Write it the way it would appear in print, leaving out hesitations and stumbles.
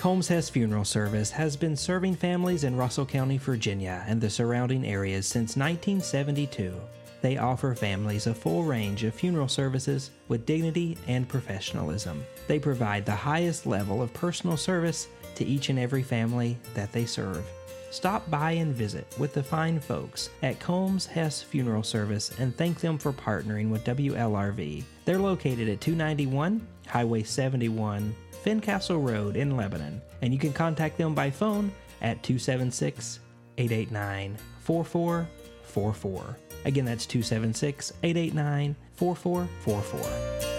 Combs Hess Funeral Service has been serving families in Russell County, Virginia and the surrounding areas since 1972. They offer families a full range of funeral services with dignity and professionalism. They provide the highest level of personal service to each and every family that they serve. Stop by and visit with the fine folks at Combs Hess Funeral Service and thank them for partnering with WLRV. They're located at 291 Highway 71, Fincastle Road in Lebanon, and you can contact them by phone at 276-889-4444. Again, that's 276-889-4444.